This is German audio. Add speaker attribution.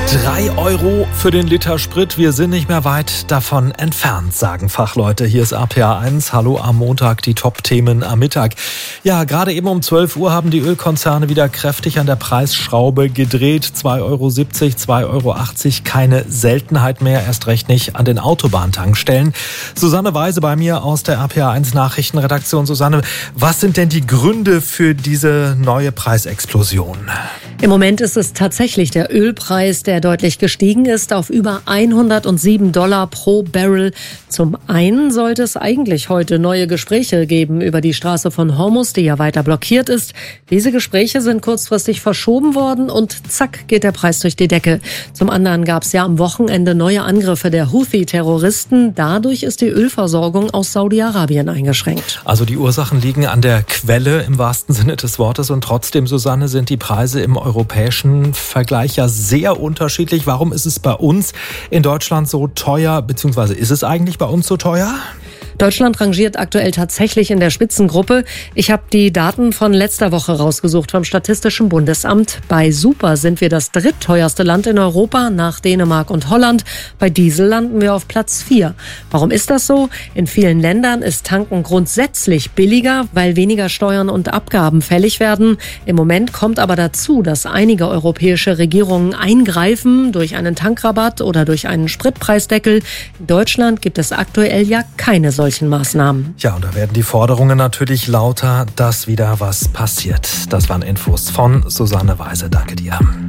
Speaker 1: 3 € für den Liter Sprit. Wir sind nicht mehr weit davon entfernt, sagen Fachleute. Hier ist RPA1. Hallo am Montag, die Top-Themen am Mittag. Ja, gerade eben um 12 Uhr haben die Ölkonzerne wieder kräftig an der Preisschraube gedreht. 2,70 €, 2,80 € keine Seltenheit mehr, erst recht nicht an den Autobahntankstellen. Susanne Weise bei mir aus der RPA1 Nachrichtenredaktion. Susanne, was sind denn die Gründe für diese neue Preisexplosion?
Speaker 2: Im Moment ist es tatsächlich der Ölpreis, der deutlich gestiegen ist auf über $107 pro Barrel. Zum einen sollte es eigentlich heute neue Gespräche geben über die Straße von Hormuz, die ja weiter blockiert ist. Diese Gespräche sind kurzfristig verschoben worden und zack geht der Preis durch die Decke. Zum anderen gab es ja am Wochenende neue Angriffe der Houthi-Terroristen. Dadurch ist die Ölversorgung aus Saudi-Arabien eingeschränkt.
Speaker 1: Also die Ursachen liegen an der Quelle im wahrsten Sinne des Wortes und trotzdem, Susanne, sind die Preise im europäischen Vergleich ja sehr unterschiedlich. Warum ist es bei uns in Deutschland so teuer, beziehungsweise ist es eigentlich bei uns so teuer?
Speaker 2: Deutschland rangiert aktuell tatsächlich in der Spitzengruppe. Ich habe die Daten von letzter Woche rausgesucht vom Statistischen Bundesamt. Bei Super sind wir das drittteuerste Land in Europa nach Dänemark und Holland. Bei Diesel landen wir auf Platz 4. Warum ist das so? In vielen Ländern ist Tanken grundsätzlich billiger, weil weniger Steuern und Abgaben fällig werden. Im Moment kommt aber dazu, dass einige europäische Regierungen eingreifen durch einen Tankrabatt oder durch einen Spritpreisdeckel. In Deutschland gibt es aktuell ja keine solchen Maßnahmen.
Speaker 1: Ja, und da werden die Forderungen natürlich lauter, dass wieder was passiert. Das waren Infos von Susanne Weise. Danke dir.